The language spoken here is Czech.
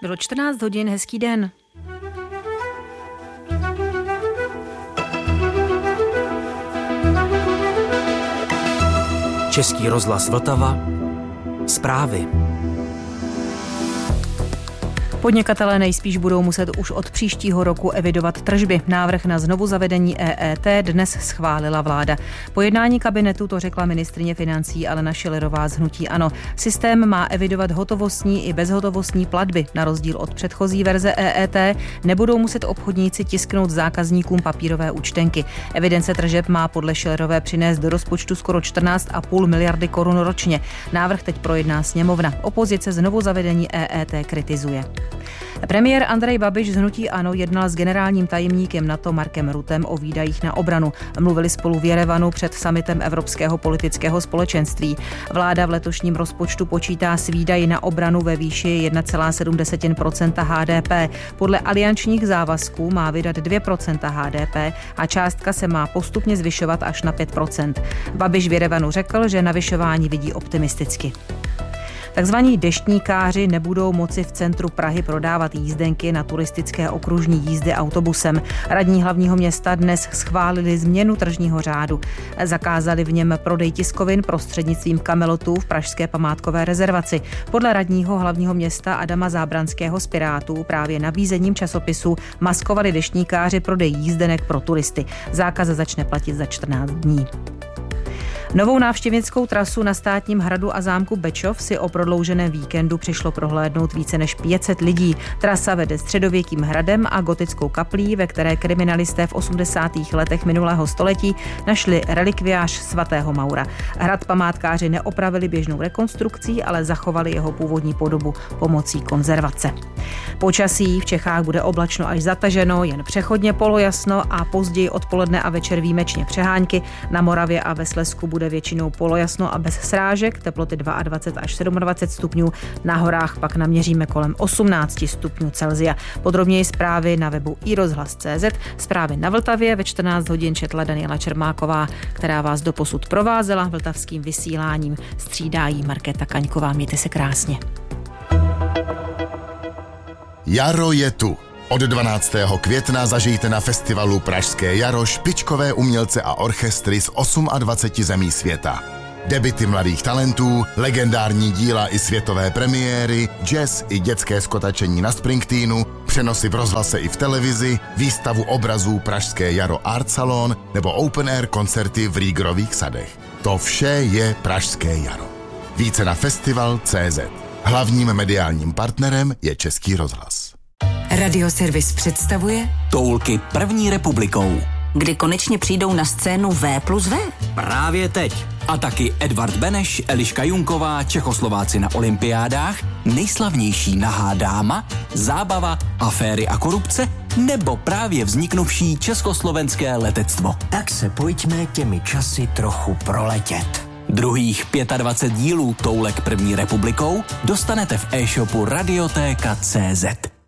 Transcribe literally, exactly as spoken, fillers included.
Bylo čtrnáct hodin, hezký den. Český rozhlas Vltava. Zprávy. Podnikatelé nejspíš budou muset už od příštího roku evidovat tržby. Návrh na znovuzavedení E E T dnes schválila vláda. Po jednání kabinetu to řekla ministryně financí Alena Schillerová z hnutí ANO. Systém má evidovat hotovostní i bezhotovostní platby. Na rozdíl od předchozí verze E E T nebudou muset obchodníci tisknout zákazníkům papírové účtenky. Evidence tržeb má podle Schillerové přinést do rozpočtu skoro čtrnáct a půl miliardy korun ročně. Návrh teď projedná sněmovna. Opozice znovuzavedení E E T kritizuje. Premiér Andrej Babiš z hnutí ANO jednal s generálním tajemníkem NATO Markem Ruttem o výdajích na obranu. Mluvili spolu v Jerevanu před summitem Evropského politického společenství. Vláda v letošním rozpočtu počítá s výdaji na obranu ve výši jedna celá sedm procenta H D P. Podle aliančních závazků má vydat dvě procenta H D P a částka se má postupně zvyšovat až na pět procent. Babiš v Jerevanu řekl, že navyšování vidí optimisticky. Takzvaní deštníkáři nebudou moci v centru Prahy prodávat jízdenky na turistické okružní jízdy autobusem. Radní hlavního města dnes schválili změnu tržního řádu. Zakázali v něm prodej tiskovin prostřednictvím kamelotů v pražské památkové rezervaci. Podle radního hlavního města Adama Zábranského z Pirátů právě nabízením časopisu maskovali deštníkáři prodej jízdenek pro turisty. Zákaz začne platit za čtrnáct dní. Novou návštěvnickou trasu na Státním hradu a zámku Bečov si o prodlouženém víkendu přišlo prohlédnout více než pět set lidí. Trasa vede středověkým hradem a gotickou kaplí, ve které kriminalisté v osmdesátých letech minulého století našli relikviář svatého Maura. Hrad památkáři neopravili běžnou rekonstrukcí, ale zachovali jeho původní podobu pomocí konzervace. Počasí v Čechách bude oblačno až zataženo, jen přechodně polojasno a později odpoledne a večer výjimečně přehánky. Na Moravě a ve Slezsku bude většinou polojasno a bez srážek, teploty dvacet dva až dvacet sedm stupňů, na horách pak naměříme kolem osmnáct stupňů Celsia. Podrobněji zprávy na webu i rozhlas tečka cé zet, zprávy na Vltavě ve čtrnáct hodin četla Daniela Čermáková, která vás doposud provázela vltavským vysíláním. Střídá jí Markéta Kaňková. Mějte se krásně. Jaro je tu. Od dvanáctého května zažijte na festivalu Pražské jaro špičkové umělce a orchestry z dvaceti osmi zemí světa. Debuty mladých talentů, legendární díla i světové premiéry, jazz i dětské skotačení na Springsteenu, přenosy v rozhlase i v televizi, výstavu obrazů Pražské jaro Art Salon nebo open air koncerty v Rýgrových sadech. To vše je Pražské jaro. Více na festival tečka cé zet. Hlavním mediálním partnerem je Český rozhlas. Radioservis představuje Toulky první republikou. Kdy konečně přijdou na scénu V plus V? Právě teď. A taky Edvard Beneš, Eliška Junková, Čechoslováci na olympiádách, nejslavnější nahá dáma, zábava, aféry a korupce, nebo právě vzniknuvší československé letectvo. Tak se pojďme těmi časy trochu proletět. Druhých dvacet pět dílů Toulek první republikou dostanete v e-shopu radiotéka tečka cé zet.